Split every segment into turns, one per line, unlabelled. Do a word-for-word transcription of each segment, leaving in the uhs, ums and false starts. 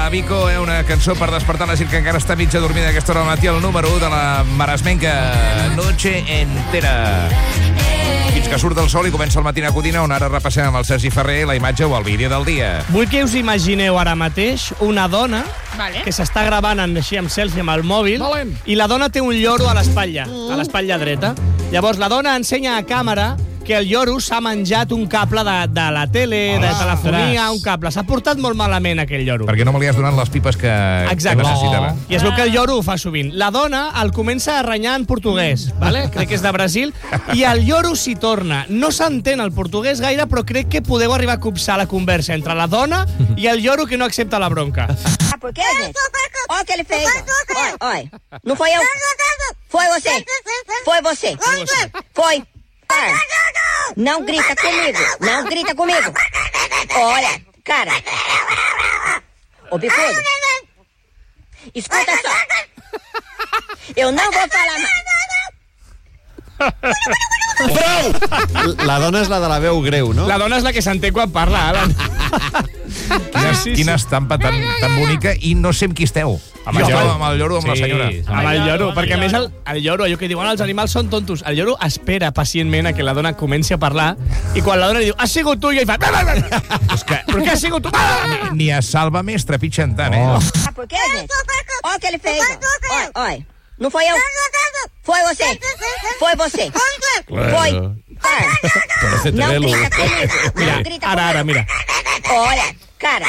Vico, eh, una cançó per despertar la gent que encara està mitja dormida a aquesta hora del matí, el número u de la maresmenca Noche Entera. Fins que surt el sol i comença el Matina Codina, on ara repassem amb el Sergi Ferrer la imatge o el vídeo del dia.
Vull que us imagineu ara mateix una dona
vale.
que s'està gravant així amb selfie amb el mòbil
Valent.
i la dona té un lloro a l'espatlla, a l'espatlla dreta. Llavors la dona ensenya a càmera que el lloro s'ha menjat un cable de, de la tele, de telefonia, un cable. S'ha portat molt malament aquell lloro.
Perquè no me li has donat les pipes que, que necessitava.
I es veu que el lloro ho fa sovint. La dona el comença a renyar en portuguès, vale? Crec que és de Brasil, i el lloro s'hi torna. No s'entén el portuguès gaire, però crec que podeu arribar a copsar la conversa entre la dona i el lloro que no accepta la bronca.
Ah, por quê, gente? Olha o que ele fez. Olha, olha. Não foi eu. Foi você. Foi você. Foi. Não grita comigo. Não grita comigo. Olha, cara. Ô, bicudo. Escuta só. Eu não vou falar mais.
Prou! La dona és la de la veu greu, no?
La dona és la que s'entén quan parla, Alan.
Quina, sí, sí. quina estampa tan, tan bonica, i no sé amb qui esteu. Amb el, lloro, amb el lloro o amb sí, la senyora?
Amb el lloro, perquè a més el, el lloro, allò que diuen els animals són tontos, el lloro espera pacientment a que la dona comenci a parlar i quan la dona li diu, has sigut tu, i ell fa... És que, per què has sigut tu?
Ni, ni a Sálvame es trepitgen tant, eh?
Oh. Ah, por quê, gente? Olha o que ele fez. Olha, olha. Não foi eu. Foi você. Foi você. Foi. Ah. Não grita comigo. Não grita
ara, ara, mira.
Olha, cara.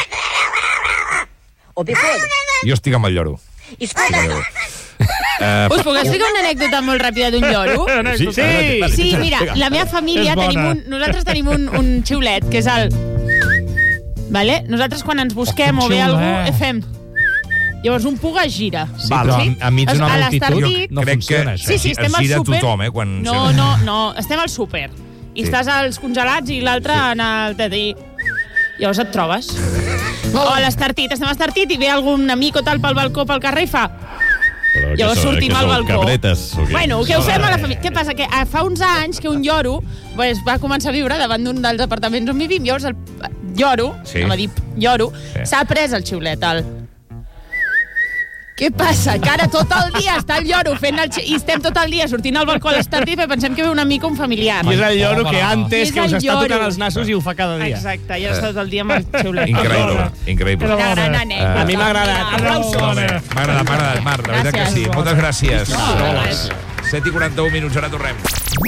Ô, bicudo.
Jo estic amb el lloro.
Escuta.
Uh, Us puc explicar una anècdota molt ràpida d'un lloro?
Sí, sí.
Sí, mira, la meva família tenim un, nosaltres tenim un, un xiulet, que és el... Vale? Nosaltres quan ens busquem o ve algú, fem... Llavors un puga gira.
Sí, però sí? enmig d'una multitud no
crec
funciona,
que
això.
Sí, sí, estem al súper.
Tothom, eh, quan
no, no, no, estem al súper. I sí. estàs als congelats i l'altre sí. en el teti. Llavors et trobes. O a l'Estartit, estem a l'Estartit i ve algun amic o tal pel balcó, pel carrer i fa...
Però
llavors
són,
sortim al balcó.
Cabretes, okay.
Bueno, què ho fem a la família? Què passa? Que fa uns anys que un lloro pues, va començar a viure davant d'un dels apartaments on vivim. Llavors el lloro, sí. no m'ha dit lloro, s'ha sí. pres el xiulet, el... Què passa? Que ara tot el dia està el lloro fent el... I estem tot el dia sortint al balcó a l'Estartit i pensem que ve una mica un familiar.
I és el lloro que antes que us està tocant els nassos i ho fa cada dia.
Exacte, i està tot el dia amb el xiulet.
Increïble, increïble.
Una gran anècdota.
A mi m'ha agradat.
Aplausos.
M'ha agradat, m'ha agradat, Marc, la veritat que sí. Moltes gràcies. set i quaranta-un minuts, ara tornem.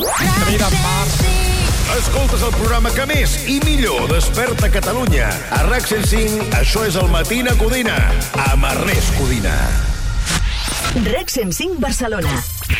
Escoltes el programa que més i millor desperta Catalunya. A RAC cent cinc, això és el Matina Codina, amb Ernest Codina.
RAC cent cinc Barcelona.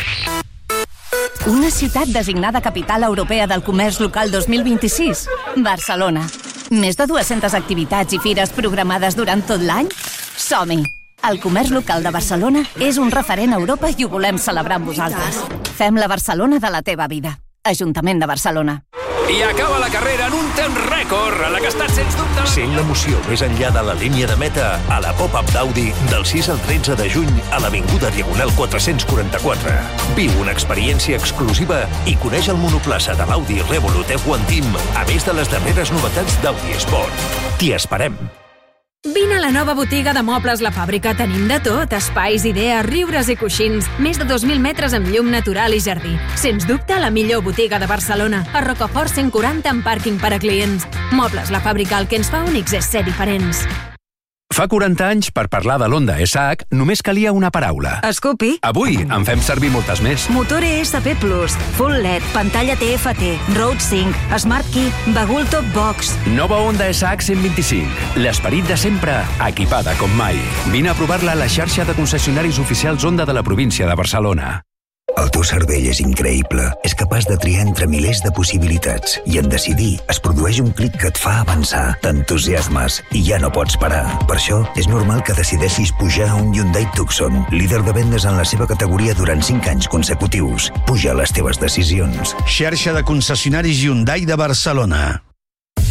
Una ciutat designada capital europea del comerç local dos mil vint-i-sis. Barcelona. Més de dues-centes activitats i fires programades durant tot l'any? Som-hi! El comerç local de Barcelona és un referent a Europa i ho volem celebrar amb vosaltres. Fem la Barcelona de la teva vida. Ajuntament de Barcelona.
I acaba la carrera en un temps rècord, a la que ha estat sens dubte...
Sent l'emoció més enllà de la línia de meta a la Pop-Up d'Audi del sis al tretze de juny a l'Avinguda Diagonal quatre-cents quaranta-quatre. Viu una experiència exclusiva i coneix el monoplaça de l'Audi Revolut F un Team, a més de les darreres novetats d'Audi Sport. T'hi esperem.
Vine a la nova botiga de mobles La Fàbrica. Tenim de tot, espais, idees, riures i coixins. Més de dos mil metres amb llum natural i jardí. Sens dubte, la millor botiga de Barcelona. A Rocafort cent quaranta amb pàrquing per a clients. Mobles La Fàbrica, el que ens fa únics és ser diferents.
Fa quaranta anys, per parlar de l'Honda S H, només calia una paraula.
Scoopy.
Avui en fem servir moltes més.
Motor E S P Plus, Full L E D, pantalla T F T, Road Sync, Smart Key, bagul Top Box.
Nova Honda S H cent vint-i-cinc. L'esperit de sempre, equipada com mai. Vine a provar-la a la xarxa de concessionaris oficials Honda de la província de Barcelona.
El teu cervell és increïble. És capaç de triar entre milers de possibilitats. I en decidir es produeix un clic que et fa avançar. T'entusiasmes i ja no pots parar. Per això, és normal que decideixis pujar a un Hyundai Tucson, líder de vendes en la seva categoria durant cinc anys consecutius. Puja les teves decisions.
Xarxa de concessionaris Hyundai de Barcelona.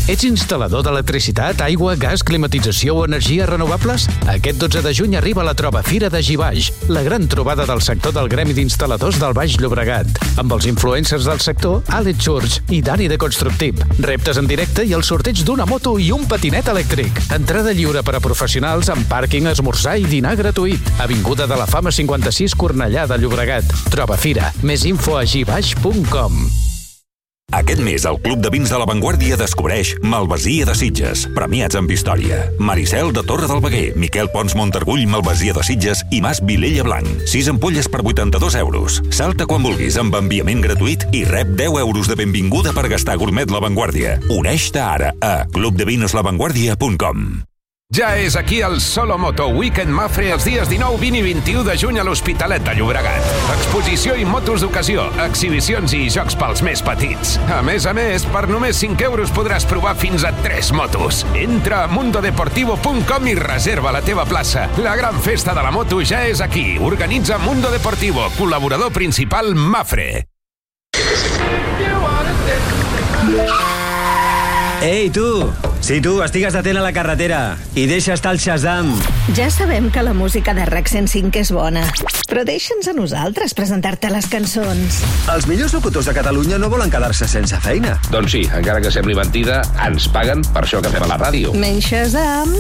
Ets instal·lador d'electricitat, aigua, gas, climatització o energies renovables? Aquest dotze de juny arriba la Troba Fira de Gibaix, la gran trobada del sector del Gremi d'Instal·ladors del Baix Llobregat, amb els influencers del sector Àlex Church i Dani de Constructip. Reptes en directe i el sorteig d'una moto i un patinet elèctric. Entrada lliure per a professionals amb pàrquing, esmorzar i dinar gratuït. Avinguda de la Fama cinquanta-sis, Cornellà de Llobregat. Troba Fira. Més info a gibaix punt com.
Aquest mes, el Club de Vins de La Vanguardia descobreix Malvasia de Sitges, premiats amb història. Maricel de Torre del Veguer, Miquel Pons Montargull, Malvasia de Sitges i Mas Vilella Blanc. sis ampolles per vuitanta-dos euros. Salta quan vulguis amb enviament gratuït i rep deu euros de benvinguda per gastar gourmet La Vanguardia. Uneix-te ara a club de vinos la vanguardia punt com.
Ja és aquí el Solo Moto Weekend Mafre els dies dinou, vint i vint-i-u de juny a l'Hospitalet de Llobregat. Exposició i motos d'ocasió, exhibicions i jocs pels més petits. A més a més, per només cinc euros podràs provar fins a tres motos. Entra a mundo deportivo punt com i reserva la teva plaça. La gran festa de la moto ja és aquí. Organitza Mundo Deportivo, col·laborador principal Mafre.
Ei, tu! Sí, tu, estigues atent a la carretera i deixa estar el Shazam.
Ja sabem que la música de RAC cent cinc és bona, però deixa'ns a nosaltres presentar-te les cançons.
Els millors locutors de Catalunya no volen quedar-se sense feina.
Doncs sí, encara que sembli mentida, ens paguen per això que fem a la ràdio.
Menys Shazam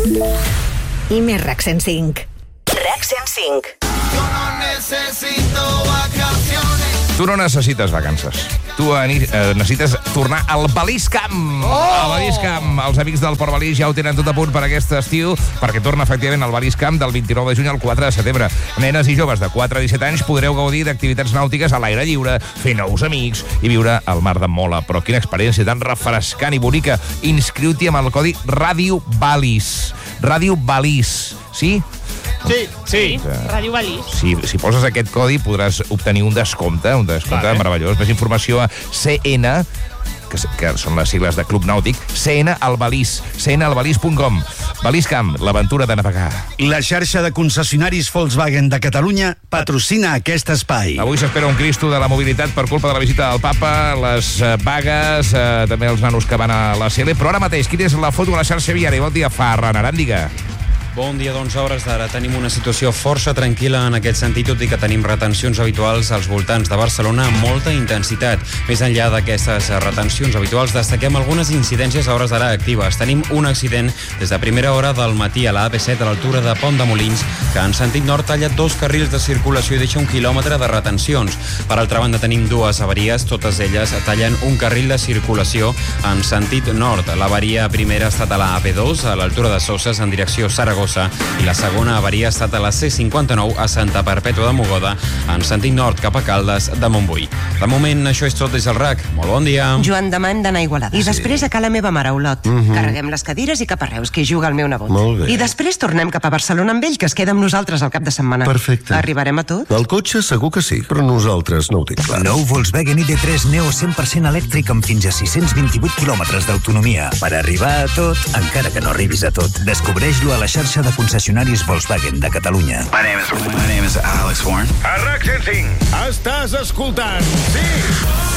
i més RAC cent cinc. RAC cent cinc.
Yo no necesito vacaciones.
Tu no necessites vacances. Tu eh, necessites tornar al Balís Camp. Oh! Al Balís Camp. Els amics del Port Balís ja ho tenen tot a punt per aquest estiu, perquè torna efectivament al Balís Camp del vint-i-nou de juny al quatre de setembre. Nenes i joves de quatre a disset anys podreu gaudir d'activitats nàutiques a l'aire lliure, fer nous amics i viure al mar de Mola. Però quina experiència tan refrescant i bonica. Inscriu-t'hi amb el codi Ràdio Balís. Ràdio Balís. Sí?
Sí, sí.
Ràdio Balís.
Si, si poses aquest codi podràs obtenir un descompte, un descompte vale. meravellós. Més informació a C N, que, que són les sigles de Club Nàutic, C N al Balís, c n al balís punt com. Balís Camp, l'aventura de navegar.
La xarxa de concessionaris Volkswagen de Catalunya patrocina aquest espai.
Avui s'espera un Cristo de la mobilitat per culpa de la visita del papa, les eh, vagues, eh, també els nanos que van a la C L, però ara mateix, quina és la foto a la xarxa viària? Bon dia, Ferran Aràndiga.
Bon dia, doncs, a hores d'ara tenim una situació força tranquil·la en aquest sentit, tot i que tenim retencions habituals als voltants de Barcelona amb molta intensitat. Més enllà d'aquestes retencions habituals, destaquem algunes incidències a hores d'ara actives. Tenim un accident des de primera hora del matí a la A P set a l'altura de Pont de Molins, que en sentit nord talla dos carrils de circulació i deixa un quilòmetre de retencions. Per altra banda, tenim dues avaries, totes elles tallen un carril de circulació en sentit nord. L'avaria primera ha estat a la A P dos, a l'altura de Soses, en direcció Saragossa, i la segona avaria ha estat a la C cinquanta-nou a Santa Perpètua de Mogoda, en sentit nord cap a Caldes de Montbui. De moment, això és tot des del RAC. Molt bon dia.
Joan demà hem d'anar a Igualada. I després a ca la meva mare, a Olot. Uh -huh. Carreguem les cadires i cap a Reus, que hi juga el meu nebot.
Molt bé.
I després tornem cap a Barcelona amb ell, que es queda amb nosaltres al cap de setmana.
Perfecte.
Arribarem a tot?
El cotxe segur que sí, però nosaltres no ho tinc clar.
Nou Volkswagen I D tres Neo cent per cent elèctric amb fins a sis-cents vint-i-vuit quilòmetres d'autonomia. Per arribar a tot, encara que no arribis a tot. Descobreix-lo a la xarxa de concessionaris Volkswagen de Catalunya.
My name is, my name is Alex Warren.
A RAC cent cinc.
Estàs escoltant, sí,